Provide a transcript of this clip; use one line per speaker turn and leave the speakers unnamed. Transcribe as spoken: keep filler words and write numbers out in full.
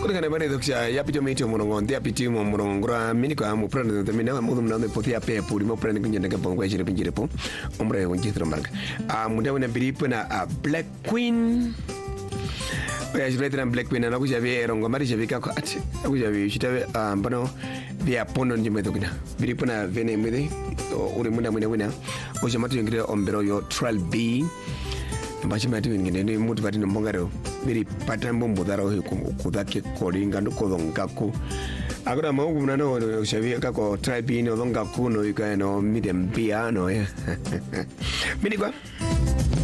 kana bane doksha ya pito mito morongo ndia piti mo morongo mini kwa mo prana de mina mo dum na poti ape puri mo prana kunje daga bongo jire pinjire po omre wonje trombarga a muda wona biripo na a Black Queen ya jibete na Black Queen na kujabe erongo mari jabe ka ko ati kujabe shitabe ambano bia pono njime dokina biripo na vene mede uri munda munda wina o jamatu ngire ombero yo trial B bachi mati ngine ni mutu bati no mbongaro biri patambo mbudaro ku dake kolinga ndo kodongako agora maungu mna no shavi kako trial B no dongako no ika no midem bia no ya mini kwa